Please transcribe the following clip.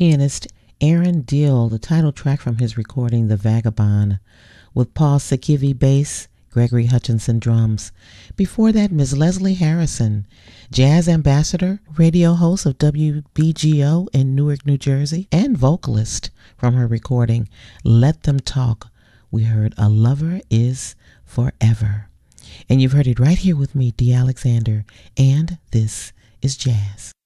pianist Aaron Deal, the title track from his recording The Vagabond, with Paul Sakivi bass, Gregory Hutchinson drums. Before that, Ms. Leslie Harrison, jazz ambassador, radio host of WBGO in Newark, New Jersey, and vocalist, from her recording Let Them Talk. We heard A Lover Is Forever. And you've heard it right here with me, Dee Alexander, and this is Jazz.